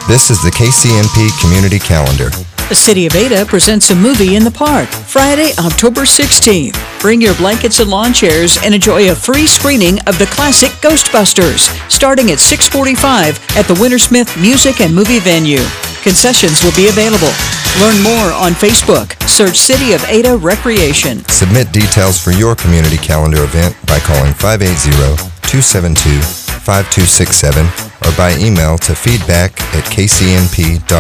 This is the KCNP Community Calendar. The City of Ada presents a movie in the park, Friday, October 16th. Bring your blankets and lawn chairs and enjoy a free screening of the classic Ghostbusters, starting at 6:45 at the Wintersmith Music and Movie Venue. Concessions will be available. Learn more on Facebook. Search City of Ada Recreation. Submit details for your community calendar event by calling 580-272-5267 or by email to feedback@kcnp.org.